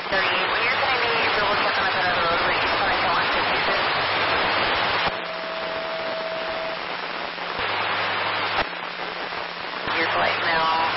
38. When you're going to be able to come out of the road, please come into 156. Your flight now.